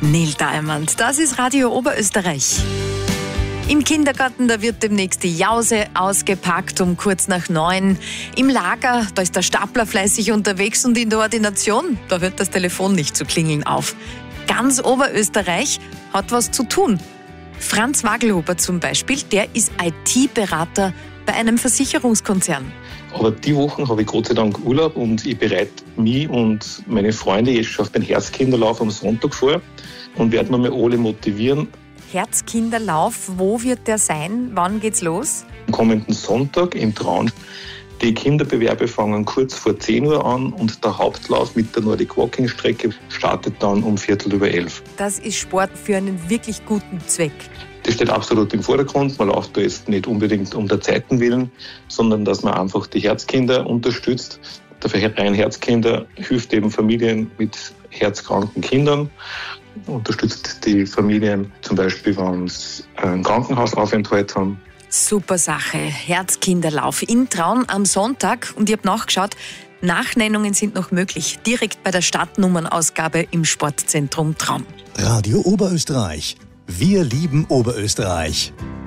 Neil Diamond, das ist Radio Oberösterreich. Im Kindergarten, da wird demnächst die Jause ausgepackt um kurz nach 9. Im Lager, da ist der Stapler fleißig unterwegs und in der Ordination, da hört das Telefon nicht zu klingeln auf. Ganz Oberösterreich hat was zu tun. Franz Wagelhuber zum Beispiel, der ist IT-Berater bei einem Versicherungskonzern. Aber die Wochen habe ich Gott sei Dank Urlaub und ich bereite mich und meine Freunde jetzt schon auf den Herzkinderlauf am Sonntag vor und werde mir mal alle motivieren. Herzkinderlauf, wo wird der sein? Wann geht's los? Am kommenden Sonntag im Traun. Die Kinderbewerbe fangen kurz vor 10 Uhr an und der Hauptlauf mit der Nordic Walking Strecke startet dann um 11:15. Das ist Sport für einen wirklich guten Zweck. Das steht absolut im Vordergrund. Man läuft da jetzt nicht unbedingt um der Zeiten willen, sondern dass man einfach die Herzkinder unterstützt. Der Verein Herzkinder hilft eben Familien mit herzkranken Kindern, unterstützt die Familien zum Beispiel, wenn sie einen Krankenhausaufenthalt haben. Super Sache. Herzkinderlauf in Traun am Sonntag. Und ich habe nachgeschaut, Nachnennungen sind noch möglich. Direkt bei der Startnummernausgabe im Sportzentrum Traun. Radio Oberösterreich. Wir lieben Oberösterreich.